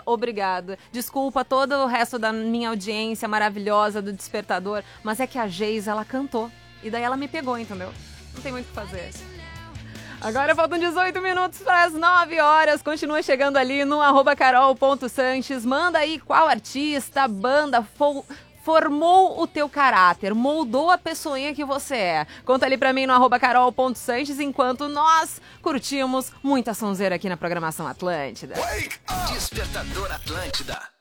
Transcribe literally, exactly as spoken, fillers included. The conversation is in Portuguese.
obrigada. Desculpa todo o resto da minha audiência maravilhosa do Despertador, mas é que a Geisa, ela cantou. E daí ela me pegou, entendeu? Não tem muito o que fazer. Agora faltam dezoito minutos para as nove horas. Continua chegando ali no arroba carol.sanches. Manda aí qual artista, banda, fo- formou o teu caráter, moldou a pessoinha que você é. Conta ali pra mim no arroba carol.sanches, enquanto nós curtimos muita sonzeira aqui na programação Atlântida. Despertador Atlântida.